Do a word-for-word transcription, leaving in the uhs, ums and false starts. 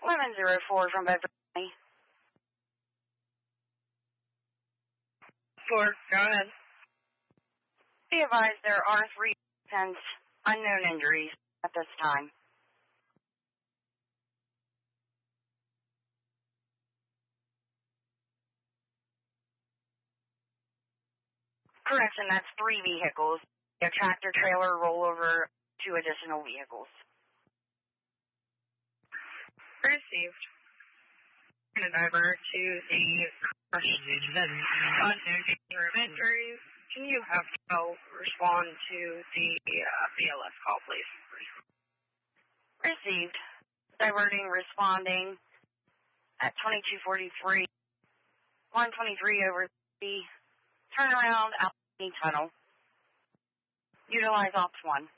eleven oh four from Bedford County. Four, go ahead. Be advised there are three occupants, unknown injuries at this time. Correction, that's three vehicles. A tractor trailer rollover, two additional vehicles. Received. I'm going to divert to the unknown injuries. Can you have Joe respond to the uh, B L S call, please? Received. Diverting, responding at twenty-two forty-three, one twenty-three over the turnaround out the tunnel. Utilize Ops one.